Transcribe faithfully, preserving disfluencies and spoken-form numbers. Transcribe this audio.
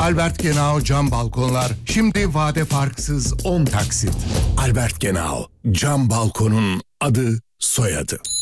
Albert Genau cam balkonlar şimdi vade farksız on taksit. Albert Genau cam balkonun adı soyadı.